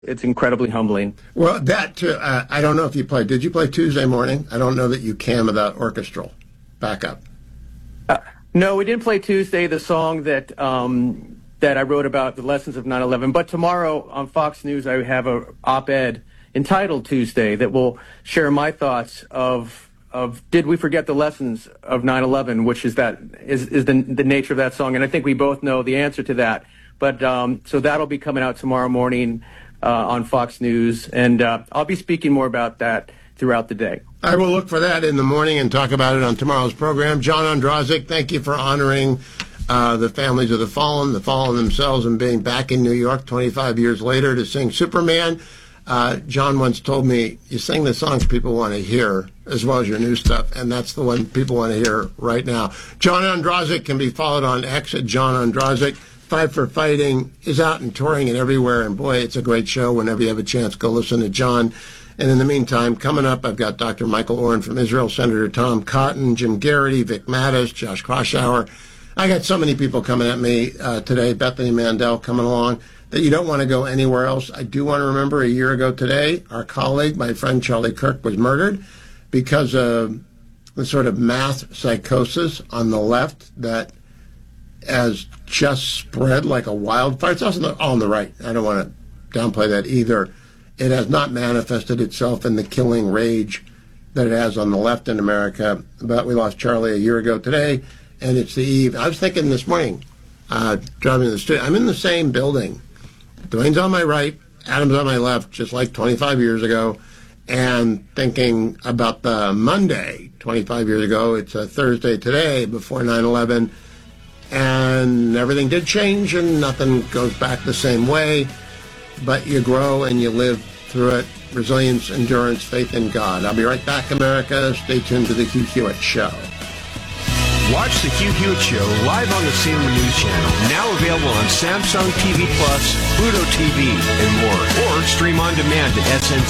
it's incredibly humbling. Well, that too, I don't know if you played. Did you play Tuesday Morning? I don't know that you can without orchestral backup. No, we didn't play Tuesday, the song that I wrote about the lessons of 9/11. But tomorrow on Fox News, I have a op-ed entitled Tuesday that will share my thoughts of did we forget the lessons of 9/11, which is the nature of that song. And I think we both know the answer to that. But so that'll be coming out tomorrow morning on Fox News. And I'll be speaking more about that throughout the day. I will look for that in the morning and talk about it on tomorrow's program. John Ondrazik, thank you for honoring the families of the fallen themselves, and being back in New York 25 years later to sing Superman. John once told me, you sing the songs people want to hear as well as your new stuff, and that's the one people want to hear right now. John Ondrazik can be followed on X at John Ondrazik. Fight for Fighting is out and touring and everywhere, and boy, it's a great show. Whenever you have a chance, go listen to John. And in the meantime, coming up, I've got Dr. Michael Oren from Israel, Senator Tom Cotton, Jim Garrity, Vic Mattis, Josh Kraushaar. I got so many people coming at me today, Bethany Mandel coming along, that you don't want to go anywhere else. I do want to remember a year ago today, our colleague, my friend Charlie Kirk, was murdered because of the sort of mass psychosis on the left that has just spread like a wildfire. It's also all on the right. I don't want to downplay that either. It has not manifested itself in the killing rage that it has on the left in America. But we lost Charlie a year ago today, and it's the eve. I was thinking this morning, driving to the studio, I'm in the same building. Dwayne's on my right, Adam's on my left, just like 25 years ago, and thinking about the Monday 25 years ago. It's a Thursday today before 9/11, and everything did change, and nothing goes back the same way. But you grow and you live through it. Resilience, endurance, faith in God. I'll be right back, America. Stay tuned to the Hugh Hewitt Show. Watch the Hugh Hewitt Show live on the CNN News Channel. Now available on Samsung TV Plus, Pluto TV, and more. Or stream on demand at SN